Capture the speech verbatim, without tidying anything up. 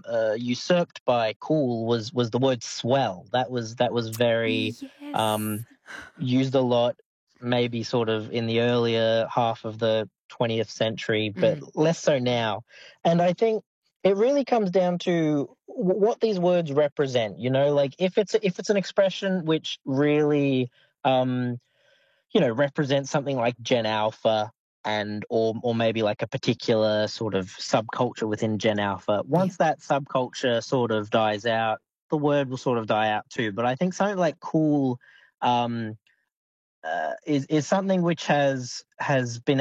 um, uh, usurped by cool was was the word swell. That was that was very Yes. um, used a lot, maybe sort of in the earlier half of the twentieth century, but Mm. less so now. And I think it really comes down to w- what these words represent. You know, like if it's if it's an expression which really um, you know, represents something like Gen Alpha and or or maybe like a particular sort of subculture within Gen Alpha. Yeah. Once that subculture sort of dies out, the word will sort of die out too. But I think something like cool um, uh, is is something which has has been